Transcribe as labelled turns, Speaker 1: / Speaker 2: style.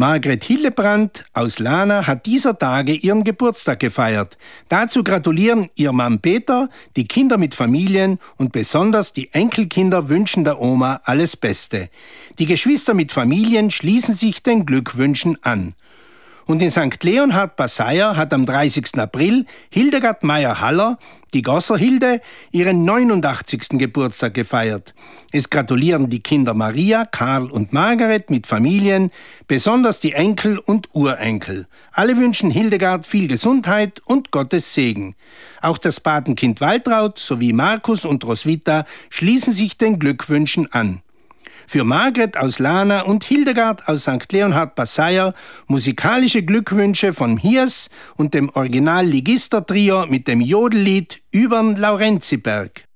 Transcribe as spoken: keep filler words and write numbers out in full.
Speaker 1: Margret Hildebrandt aus Lana hat dieser Tage ihren Geburtstag gefeiert. Dazu gratulieren ihr Mann Peter, die Kinder mit Familien und besonders die Enkelkinder wünschen der Oma alles Beste. Die Geschwister mit Familien schließen sich den Glückwünschen an. Und in Sankt Leonhard Passeier hat am dreißigsten April Hildegard Meyer-Haller, die Gosserhilde, ihren neunundachtzigsten Geburtstag gefeiert. Es gratulieren die Kinder Maria, Karl und Margaret mit Familien, besonders die Enkel und Urenkel. Alle wünschen Hildegard viel Gesundheit und Gottes Segen. Auch das Patenkind Waltraud sowie Markus und Roswitha schließen sich den Glückwünschen an. Für Margret aus Lana und Hildegard aus Sankt Leonhard Passeier musikalische Glückwünsche von Hiers und dem Original Ligister-Trio mit dem Jodellied Übern Laurenziberg.